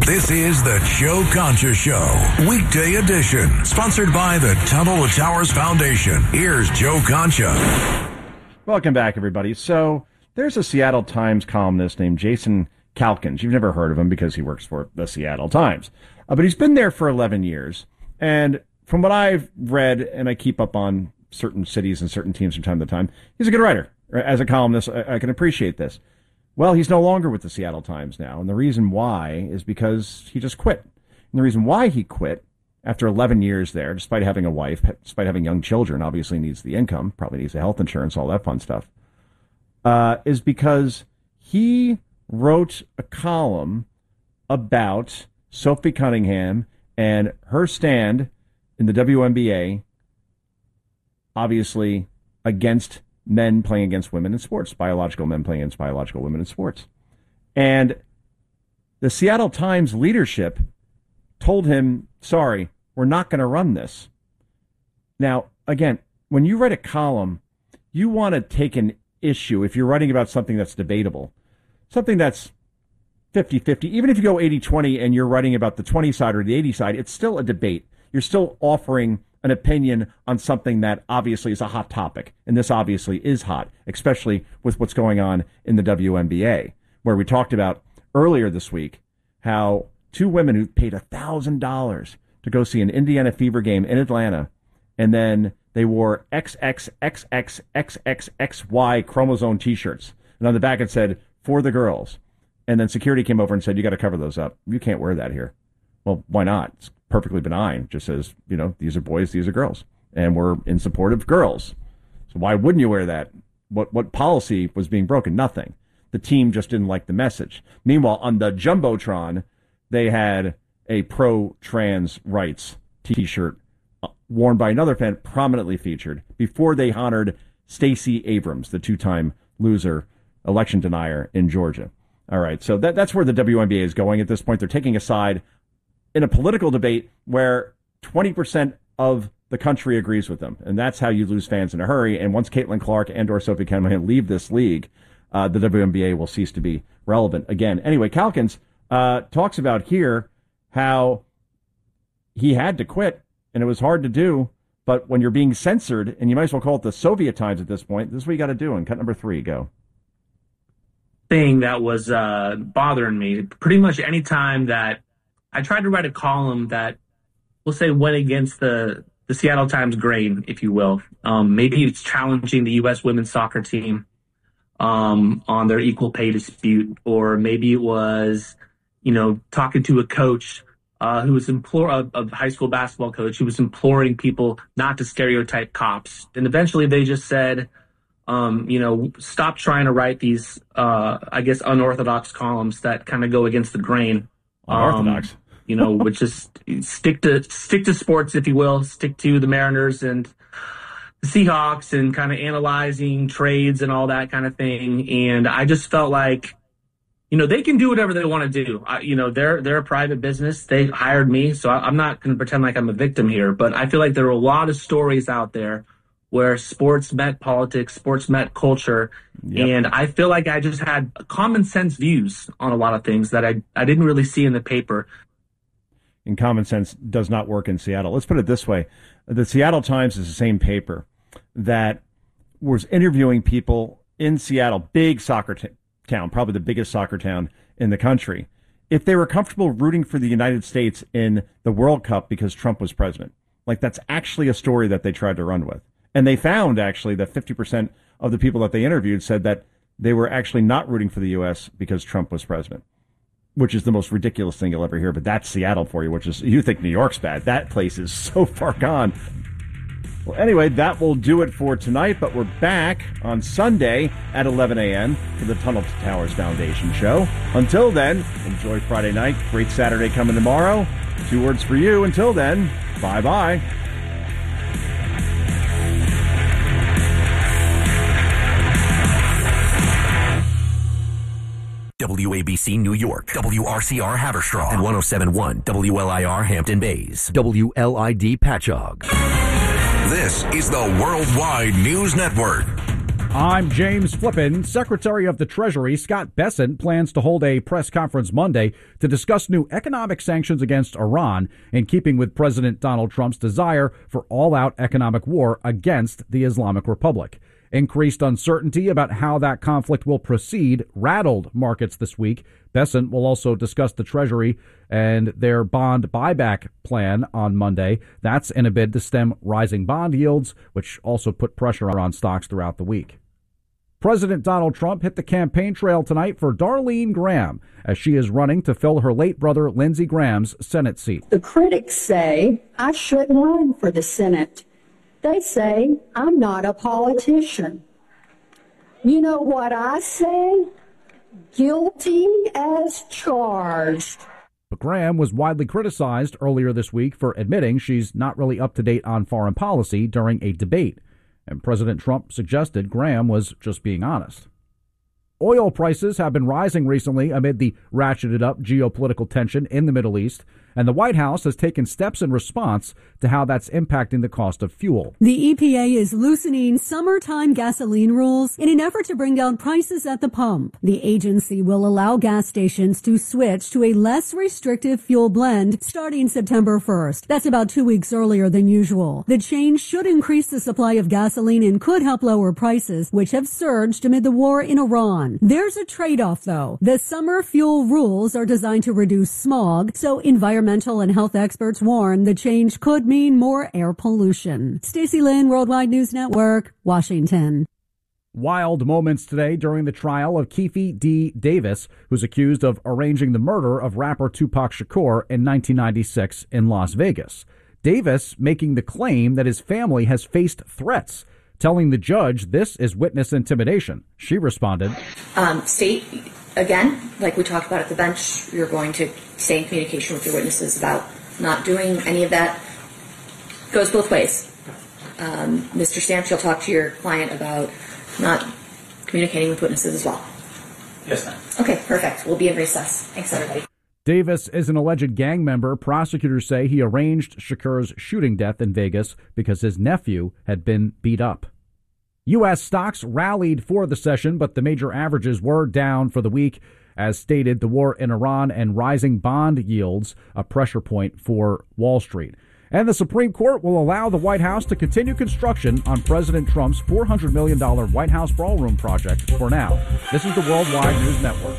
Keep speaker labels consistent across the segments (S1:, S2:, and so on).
S1: This is the Joe Concha Show, weekday edition, sponsored by the Tunnel to Towers Foundation. Here's Joe Concha.
S2: Welcome back, everybody. So there's a Seattle Times columnist named Jason Calkins. You've never heard of him because he works for the Seattle Times. But he's been there for 11 years. And from what I've read, and I keep up on certain cities and certain teams from time to time, he's a good writer. As a columnist, I can appreciate this. Well, he's no longer with the Seattle Times now, and the reason why is because he just quit. And the reason why he quit after 11 years there, despite having a wife, despite having young children, obviously needs the income, probably needs the health insurance, all that fun stuff, is because he wrote a column about Sophie Cunningham and her stand in the WNBA, obviously against men playing against women in sports, biological men playing against biological women in sports. And the Seattle Times leadership told him, sorry, we're not going to run this. Now, again, when you write a column, you want to take an issue. If you're writing about something that's debatable, something that's 50-50, even if you go 80-20 and you're writing about the 20 side or the 80 side, it's still a debate. You're still offering an opinion on something that obviously is a hot topic. And this obviously is hot, especially with what's going on in the WNBA, where we talked about earlier this week how two women who paid $1,000 to go see an Indiana Fever game in Atlanta, and then they wore XXXXXXY chromosome T-shirts. And on the back it said, for the girls. And then security came over and said, you got to cover those up. You can't wear that here. Well, why not? It's perfectly benign. Just says, these are boys, these are girls. And we're in support of girls. So why wouldn't you wear that? What policy was being broken? Nothing. The team just didn't like the message. Meanwhile, on the Jumbotron, they had a pro-trans rights T-shirt worn by another fan, prominently featured, before they honored Stacey Abrams, the two-time loser, election denier in Georgia. All right, so that's where the WNBA is going at this point. They're taking a side in a political debate where 20% of the country agrees with them, and that's how you lose fans in a hurry. And once Caitlin Clark and or Sophie Cunningham leave this league, the WNBA will cease to be relevant again. Anyway, Calkins talks about here how he had to quit, and it was hard to do, but when you're being censored, and you might as well call it the Soviet times at this point, this is what you got to do. And cut number 3, go.
S3: Thing that was bothering me, pretty much any time that I tried to write a column that, we'll say, went against the Seattle Times grain, if you will. Maybe it's challenging the U.S. women's soccer team on their equal pay dispute, or maybe it was, talking to a coach who was a high school basketball coach who was imploring people not to stereotype cops. And eventually they just said, stop trying to write these, unorthodox columns that kind of go against the grain.
S2: Unorthodox.
S3: Which is stick to sports, if you will, stick to the Mariners and the Seahawks and kind of analyzing trades and all that kind of thing. And I just felt like, they can do whatever they want to do. They're a private business. They hired me, so I'm not going to pretend like I'm a victim here. But I feel like there are a lot of stories out there where sports met politics, sports met culture. Yep. And I feel like I just had common sense views on a lot of things that I didn't really see in the paper.
S2: And common sense does not work in Seattle. Let's put it this way. The Seattle Times is the same paper that was interviewing people in Seattle, big soccer town, probably the biggest soccer town in the country, if they were comfortable rooting for the United States in the World Cup because Trump was president. Like, that's actually a story that they tried to run with. And they found, actually, that 50% of the people that they interviewed said that they were actually not rooting for the U.S. because Trump was president, which is the most ridiculous thing you'll ever hear. But that's Seattle for you, which is, you think New York's bad. That place is so far gone. Well, anyway, that will do it for tonight, but we're back on Sunday at 11 a.m. for the Tunnel to Towers Foundation show. Until then, enjoy Friday night. Great Saturday coming tomorrow. 2 words for you. Until then, bye-bye.
S1: WABC New York, WRCR Haverstraw, and 107.1 WLIR Hampton Bays, WLID Patchogue. This is the Worldwide News Network.
S4: I'm James Flippin. Secretary of the Treasury Scott Bessent plans to hold a press conference Monday to discuss new economic sanctions against Iran, in keeping with President Donald Trump's desire for all-out economic war against the Islamic Republic. Increased uncertainty about how that conflict will proceed rattled markets this week. Bessent will also discuss the Treasury and their bond buyback plan on Monday. That's in a bid to stem rising bond yields, which also put pressure on stocks throughout the week. President Donald Trump hit the campaign trail tonight for Darlene Graham, as she is running to fill her late brother Lindsey Graham's Senate seat.
S5: The critics say I shouldn't run for the Senate. They say I'm not a politician. You know what I say? Guilty as charged.
S4: But Graham was widely criticized earlier this week for admitting she's not really up to date on foreign policy during a debate. And President Trump suggested Graham was just being honest. Oil prices have been rising recently amid the ratcheted up geopolitical tension in the Middle East, and the White House has taken steps in response to how that's impacting the cost of fuel.
S6: The EPA is loosening summertime gasoline rules in an effort to bring down prices at the pump. The agency will allow gas stations to switch to a less restrictive fuel blend starting September 1st. That's about 2 weeks earlier than usual. The change should increase the supply of gasoline and could help lower prices, which have surged amid the war in Iran. There's a trade-off, though. The summer fuel rules are designed to reduce smog, so environmental and health experts warn the change could mean more air pollution. Stacey Lynn, Worldwide News Network, Washington.
S4: Wild moments today during the trial of Keefe D. Davis, who's accused of arranging the murder of rapper Tupac Shakur in 1996 in Las Vegas. Davis making the claim that his family has faced threats, telling the judge this is witness intimidation. She responded,
S7: State, again, like we talked about at the bench, you're going to stay in communication with your witnesses about not doing any of that. Goes both ways. Mr. Stamps, you'll talk to your client about not communicating with witnesses as well.
S8: Yes, ma'am.
S7: Okay, perfect. We'll be in recess. Thanks, everybody.
S4: Davis is an alleged gang member. Prosecutors say he arranged Shakur's shooting death in Vegas because his nephew had been beat up. U.S. stocks rallied for the session, but the major averages were down for the week. As stated, the war in Iran and rising bond yields a pressure point for Wall Street. And the Supreme Court will allow the White House to continue construction on President Trump's $400 million White House ballroom project for now. This is the Worldwide News Network.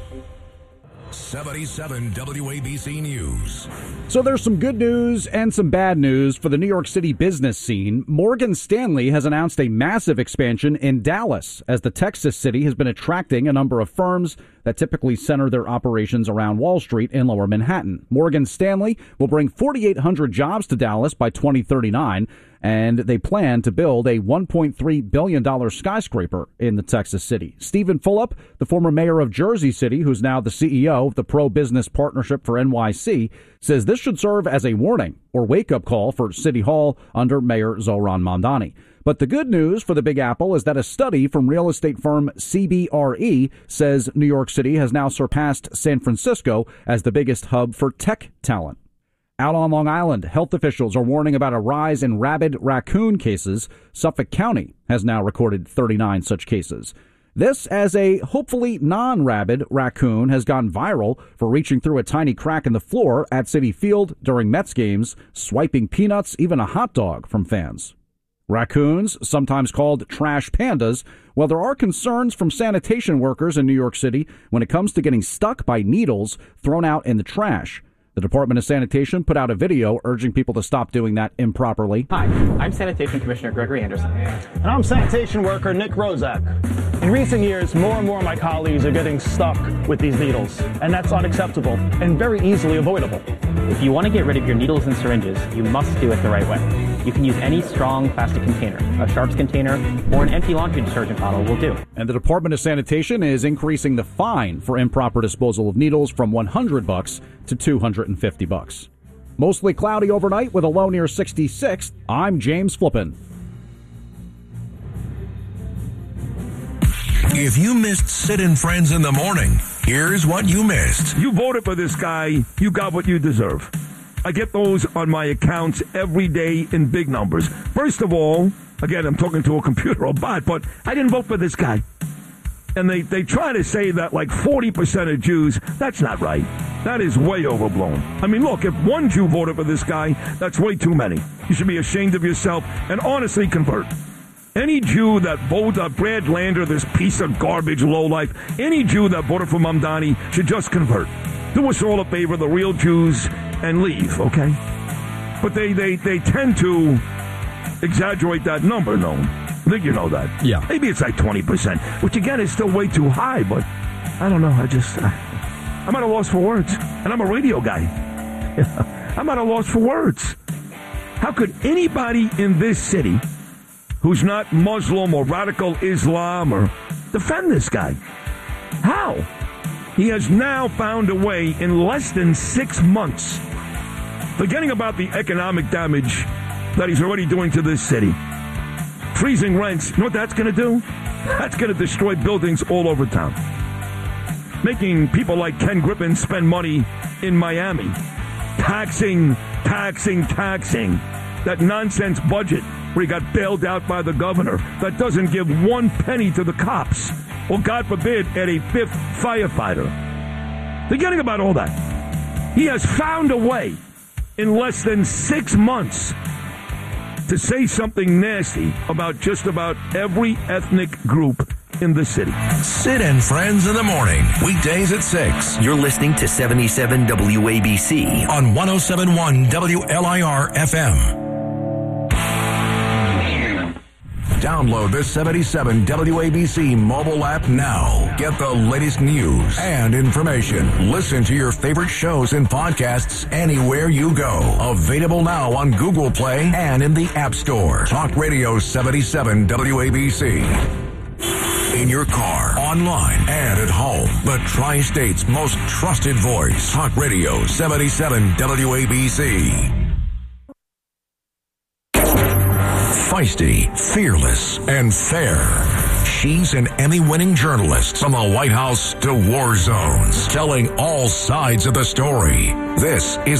S1: 77 WABC News.
S4: So there's some good news and some bad news for the New York City business scene. Morgan Stanley has announced a massive expansion in Dallas, as the Texas city has been attracting a number of firms that typically center their operations around Wall Street in Lower Manhattan. Morgan Stanley will bring 4,800 jobs to Dallas by 2039, and they plan to build a $1.3 billion skyscraper in the Texas city. Stephen Fulop, the former mayor of Jersey City, who's now the CEO of the Pro-Business Partnership for NYC, says this should serve as a warning or wake-up call for City Hall under Mayor Zohran Mamdani. But the good news for the Big Apple is that a study from real estate firm CBRE says New York City has now surpassed San Francisco as the biggest hub for tech talent. Out on Long Island, health officials are warning about a rise in rabid raccoon cases. Suffolk County has now recorded 39 such cases. This as a hopefully non-rabid raccoon has gone viral for reaching through a tiny crack in the floor at Citi Field during Mets games, swiping peanuts, even a hot dog from fans. Raccoons, sometimes called trash pandas, well, there are concerns from sanitation workers in New York City when it comes to getting stuck by needles thrown out in the trash. The Department of Sanitation put out a video urging people to stop doing that improperly.
S9: Hi, I'm Sanitation Commissioner Gregory Anderson.
S10: And I'm sanitation worker Nick Rozak. In recent years, more and more of my colleagues are getting stuck with these needles, and that's unacceptable and very easily avoidable.
S9: If you want to get rid of your needles and syringes, you must do it the right way. You can use any strong plastic container. A Sharps container or an empty laundry detergent bottle will do. And
S4: the Department of Sanitation is increasing the fine for improper disposal of needles from $100 to $250. Mostly cloudy overnight with a low near 66. I'm James Flippin.
S1: If you missed Sid and Friends in the morning, here's what you missed.
S11: You voted for this guy, you got what you deserve. I get those on my accounts every day in big numbers. First of all, Again, I'm talking to a computer or bot, but I didn't vote for this guy. And they try to say that like 40% of Jews, that's not right. That is way overblown. I mean, look, if one Jew voted for this guy, that's way too many. You should be ashamed of yourself and honestly convert. Any Jew that voted Brad Lander, this piece of garbage lowlife, any Jew that voted for Mamdani should just convert. Do us all a favor, the real Jews, and leave, okay? But they tend to exaggerate that number, no? I think you know that.
S4: Yeah.
S11: Maybe it's like 20%, which again is still way too high, but I don't know. I'm at a loss for words. And I'm a radio guy. I'm at a loss for words. How could anybody in this city who's not Muslim or radical Islam or defend this guy? How? He has now found a way in less than 6 months, forgetting about the economic damage that he's already doing to this city. Freezing rents, you know what that's going to do? That's going to destroy buildings all over town. Making people like Ken Griffin spend money in Miami. Taxing. That nonsense budget where he got bailed out by the governor that doesn't give one penny to the cops. Or, God forbid, add a fifth firefighter. Forgetting about all that. He has found a way in less than 6 months to say something nasty about just about every ethnic group in the city.
S1: Sid and Friends in the morning, weekdays at 6.
S8: You're listening to 77 WABC
S1: on 107.1 WLIR FM. Download the 77 WABC mobile app now. Get the latest news and information. Listen to your favorite shows and podcasts anywhere you go. Available now on Google Play and in the App Store. Talk Radio 77 WABC. In your car, online, and at home. The Tri-State's most trusted voice. Talk Radio 77 WABC. Feisty, fearless, and fair. She's an Emmy-winning journalist from the White House to war zones, telling all sides of the story. This is